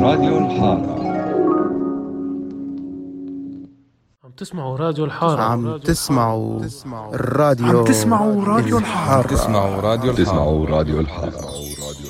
راديو الحارة. عم تسمعوا راديو الحارة. عم تسمعوا الراديو عم تسمعوا راديو الحارة. الحارة. تسمعوا راديو الحارة.